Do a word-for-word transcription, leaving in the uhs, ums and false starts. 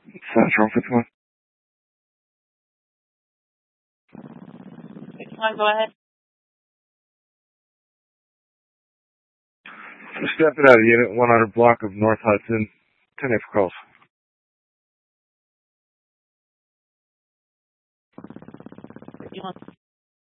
Central fifty-one. fifty-one, go ahead. Stepping out of unit, one hundred block of North Hudson. ten eight for calls. fifty-one.